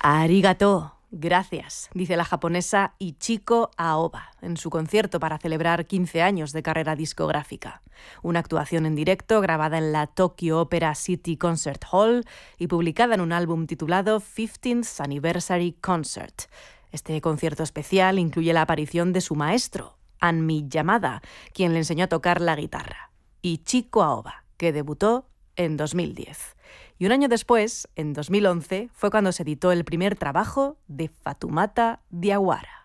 Arigato, gracias, dice la japonesa Ichiko Aoba en su concierto para celebrar 15 años de carrera discográfica. Una actuación en directo grabada en la Tokyo Opera City Concert Hall y publicada en un álbum titulado 15th Anniversary Concert. Este concierto especial incluye la aparición de su maestro, Anmi Yamada, quien le enseñó a tocar la guitarra, Ichiko Aoba, que debutó en 2010. Y un año después, en 2011, fue cuando se editó el primer trabajo de Fatoumata Diawara.